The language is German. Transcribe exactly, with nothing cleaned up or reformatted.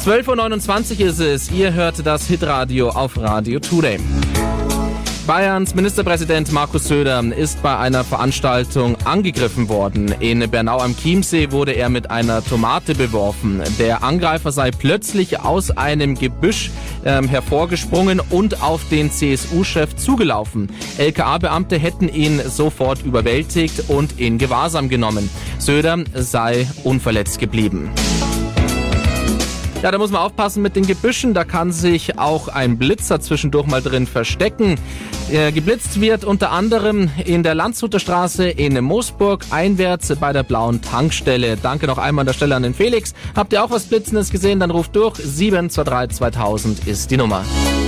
zwölf Uhr neunundzwanzig ist es. Ihr hört das Hitradio auf Radio Today. Bayerns Ministerpräsident Markus Söder ist bei einer Veranstaltung angegriffen worden. In Bernau am Chiemsee wurde er mit einer Tomate beworfen. Der Angreifer sei plötzlich aus einem Gebüsch ähm, hervorgesprungen und auf den C S U-Chef zugelaufen. L K A-Beamte hätten ihn sofort überwältigt und in Gewahrsam genommen. Söder sei unverletzt geblieben. Ja, da muss man aufpassen mit den Gebüschen, da kann sich auch ein Blitzer zwischendurch mal drin verstecken. Äh, geblitzt wird unter anderem in der Landshuter Straße in Moosburg, einwärts bei der blauen Tankstelle. Danke noch einmal an der Stelle an den Felix. Habt ihr auch was Blitzendes gesehen, dann ruft durch. sieben zwei drei zweitausend ist die Nummer.